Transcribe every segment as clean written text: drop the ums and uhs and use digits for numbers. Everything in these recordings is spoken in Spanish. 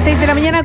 6 de la mañana,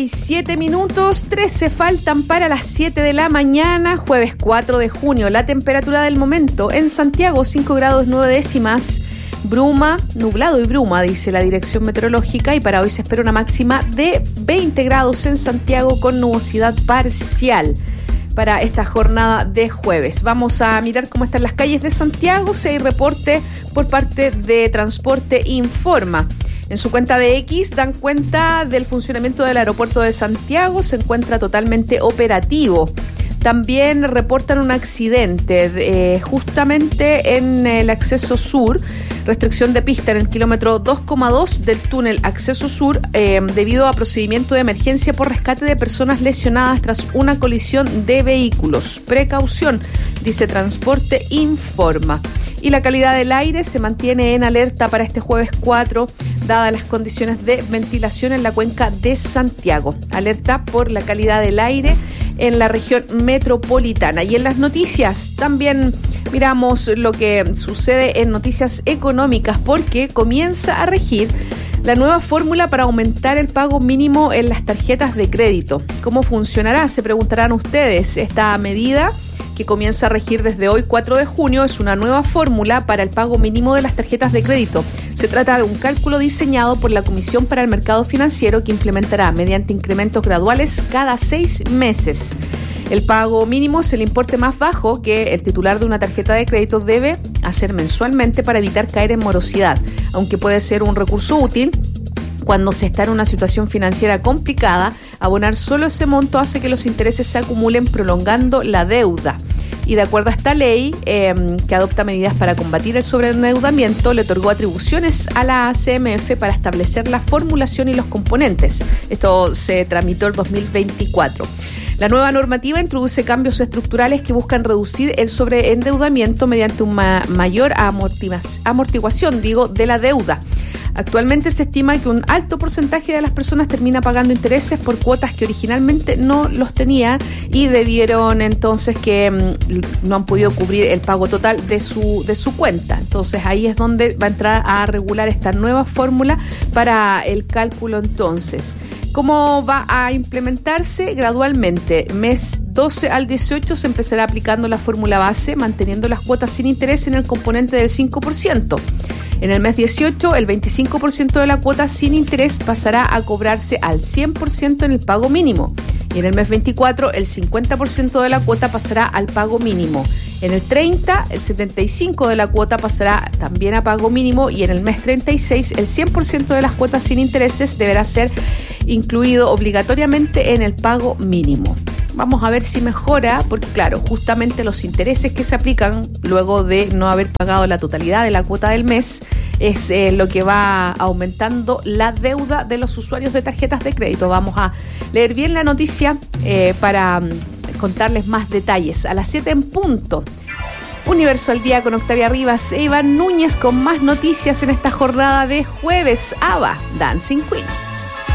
47 minutos, 13 faltan para las 7 de la mañana, jueves 4 de junio. La temperatura del momento en Santiago, 5 grados 9 décimas. Bruma, nublado y bruma, dice la dirección meteorológica, y para hoy se espera una máxima de 20 grados en Santiago con nubosidad parcial para esta jornada de jueves. Vamos a mirar cómo están las calles de Santiago. Si hay reporte por parte de Transporte Informa. En su cuenta de X dan cuenta del funcionamiento del aeropuerto de Santiago, se encuentra totalmente operativo. También reportan un accidente justamente en el acceso sur, restricción de pista en el kilómetro 2,2 del túnel acceso sur debido a procedimiento de emergencia por rescate de personas lesionadas tras una colisión de vehículos. Precaución, dice Transporte Informa. Y la calidad del aire se mantiene en alerta para este jueves 4, dadas las condiciones de ventilación en la cuenca de Santiago. Alerta por la calidad del aire en la región metropolitana. Y en las noticias también miramos lo que sucede en noticias económicas, porque comienza a regir la nueva fórmula para aumentar el pago mínimo en las tarjetas de crédito. ¿Cómo funcionará? Se preguntarán ustedes. Esta medida, que comienza a regir desde hoy 4 de junio, es una nueva fórmula para el pago mínimo de las tarjetas de crédito. Se trata de un cálculo diseñado por la Comisión para el Mercado Financiero que implementará mediante incrementos graduales cada 6 meses. El pago mínimo es el importe más bajo que el titular de una tarjeta de crédito debe hacer mensualmente para evitar caer en morosidad, aunque puede ser un recurso útil cuando se está en una situación financiera complicada. Abonar solo ese monto hace que los intereses se acumulen, prolongando la deuda. Y de acuerdo a esta ley, que adopta medidas para combatir el sobreendeudamiento, le otorgó atribuciones a la CMF para establecer la formulación y los componentes. Esto se tramitó el 2024. La nueva normativa introduce cambios estructurales que buscan reducir el sobreendeudamiento mediante una mayor amortiguación de la deuda. Actualmente se estima que un alto porcentaje de las personas termina pagando intereses por cuotas que originalmente no los tenía y debieron entonces que no han podido cubrir el pago total de su cuenta. Entonces ahí es donde va a entrar a regular esta nueva fórmula para el cálculo entonces. ¿Cómo va a implementarse? Gradualmente. Mes 12 al 18 se empezará aplicando la fórmula base, manteniendo las cuotas sin interés en el componente del 5%. En el mes 18, el 25% de la cuota sin interés pasará a cobrarse al 100% en el pago mínimo. Y en el mes 24, el 50% de la cuota pasará al pago mínimo. En el 30, el 75% de la cuota pasará también a pago mínimo. Y en el mes 36, el 100% de las cuotas sin intereses deberá ser incluido obligatoriamente en el pago mínimo. Vamos a ver si mejora, porque claro, justamente los intereses que se aplican luego de no haber pagado la totalidad de la cuota del mes es lo que va aumentando la deuda de los usuarios de tarjetas de crédito. Vamos a leer bien la noticia para contarles más detalles. A las 7 en punto. Universo al Día con Octavia Rivas e Iván Núñez con más noticias en esta jornada de jueves. ABBA, Dancing Queen.